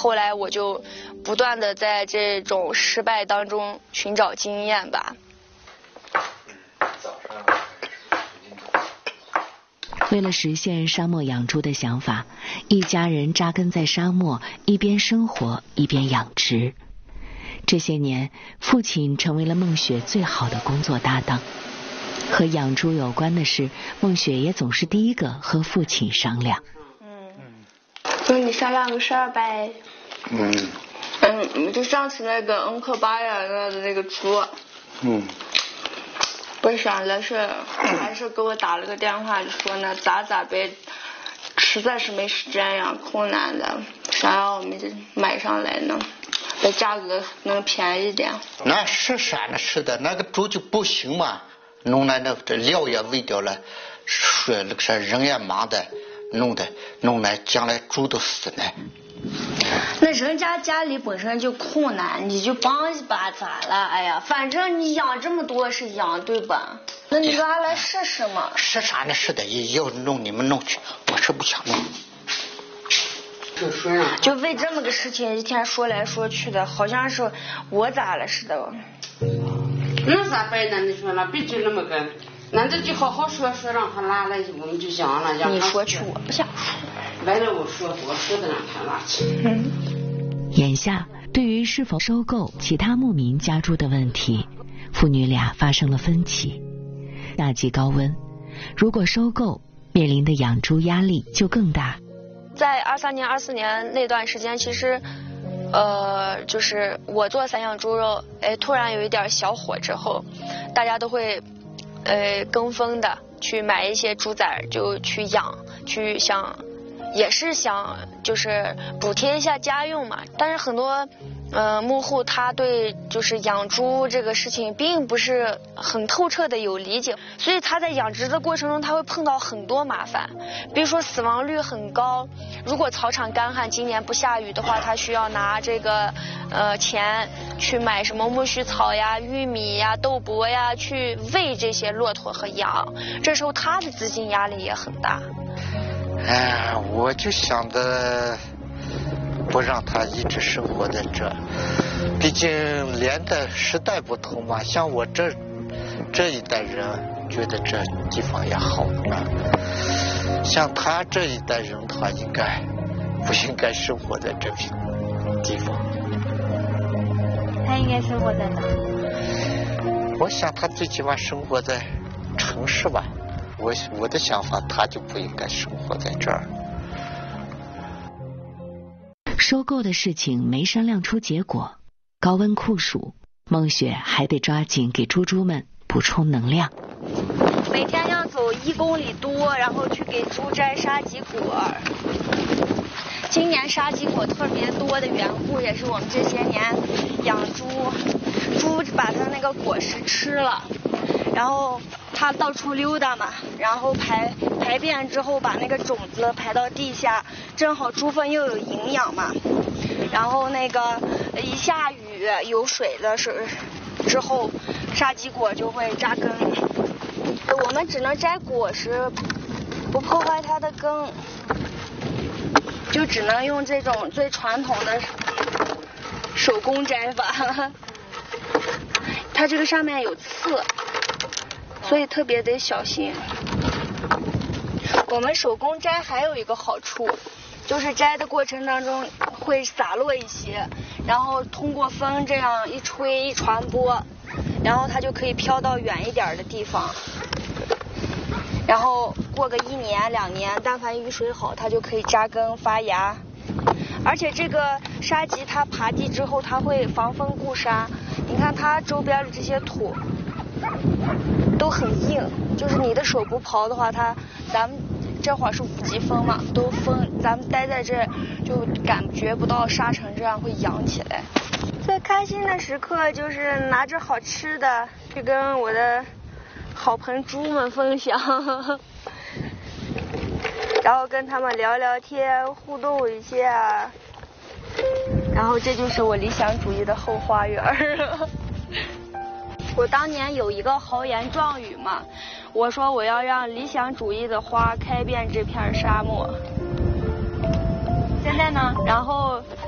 后来我就不断的在这种失败当中寻找经验吧。 为了实现沙漠养猪的想法，一家人扎根在沙漠，一边生活一边养殖。这些年，父亲成为了孟雪最好的工作搭档。和养猪有关的事，孟雪也总是第一个和父亲商量。 那你商量个事儿呗。就上次那个恩克巴呀的那个猪。我想的是，还是给我打了个电话，就说呢咋呗，实在是没时间呀，困难的，想要我们买上来呢，的价格能便宜点。 那是啥呢？是的，那个猪就不行嘛，弄来那这料也喂掉了，那个啥人也忙的，弄来将来猪都死呢。 那人家里本身就困难，你就帮一把咋了？哎呀，反正你养这么多是养对吧？那你让他来试试嘛。 是啥呢？是的，要弄你们弄去，我是不想弄。 就为这么个事情，一天说来说去的，好像是我咋了似的。 那咋办呢？你说了，别就那么个，那就好好说，让他拉来，我们就养了。 你说去，我不想说。 完了，我说的让他拉去。 眼下，对于是否收购其他牧民家猪的问题，父女俩发生了分歧。夏季高温，如果收购，面临的养猪压力就更大。 在23年、24年那段时间，其实，就是我做散养猪肉，突然有一点小火之后，大家都会，跟风的去买一些猪崽，就去养，去想。也是想就是补贴一下家用嘛，但是很多牧户他对就是养猪这个事情并不是很透彻的有理解，所以他在养殖的过程中他会碰到很多麻烦，比如说死亡率很高，如果草场干旱今年不下雨的话，他需要拿这个钱去买什么苜蓿草呀、玉米呀、豆粕呀去喂这些骆驼和羊，这时候他的资金压力也很大。 我就想着不让他一直生活在这，毕竟连的时代不同嘛。像我这一代人觉得这地方也好呢，像他这一代人的话，不应该生活在这片地方。 他应该生活在哪？ 我想他最起码生活在城市吧。我的想法，他就不应该生活在这儿。 收购的事情没商量出结果，高温酷暑，孟雪还得抓紧给猪们补充能量。 每天要走1公里多，然后去给猪摘沙棘果。今年沙棘果特别多的缘故，也是我们这些年养猪把它那个果实吃了，然后它到处溜达嘛，然后排便之后把那个种子排到地下，正好猪粪又有营养嘛，然后那个一下雨有水的之后，沙棘果就会扎根。我们只能摘果实，不破坏它的根，就只能用这种最传统的手工摘法。它这个上面有刺，所以特别得小心。我们手工摘还有一个好处，就是摘的过程当中会洒落一些，然后通过风这样一吹一传播，然后它就可以飘到远一点的地方，然后过个1年2年，但凡雨水好，它就可以扎根发芽。而且这个沙棘它爬地之后，它会防风固沙，你看它周边的这些土都很硬，就是你的手不刨的话，咱们这会儿是5级风嘛，都风，咱们待在这就感觉不到沙尘这样会扬起来。最开心的时刻就是拿着好吃的去跟我的好朋猪们分享，然后跟他们聊聊天，互动一下，然后这就是我理想主义的后花园。我当年有一个豪言壮语嘛，我说我要让理想主义的花开遍这片沙漠。现在呢，然后